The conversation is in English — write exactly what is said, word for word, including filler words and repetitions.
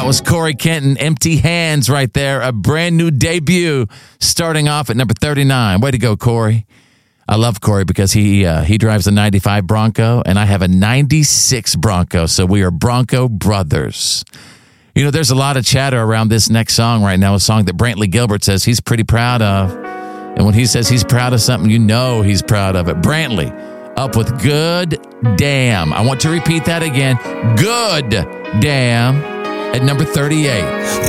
That was Corey Kenton, Empty Hands right there. A brand new debut starting off at number thirty-nine. Way to go, Corey. I love Corey because he uh, he drives a ninety-five Bronco, and I have a ninety-six Bronco, so we are Bronco brothers. You know, there's a lot of chatter around this next song right now, a song that Brantley Gilbert says he's pretty proud of. And when he says he's proud of something, you know he's proud of it. Brantley, up with Good Damn. I want to repeat that again. Good Damn at number thirty-eight.